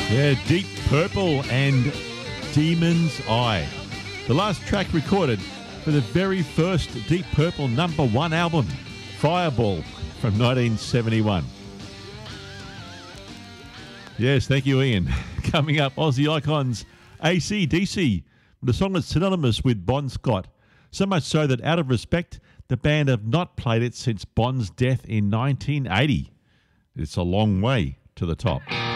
Yeah, Deep Purple and Demon's Eye. The last track recorded for the very first Deep Purple #1 album, Fireball, from 1971. Yes, thank you, Ian. Coming up, Aussie Icons, AC/DC, the song is synonymous with Bon Scott, so much so that out of respect, the band have not played it since Bon's death in 1980. It's a long way to the top.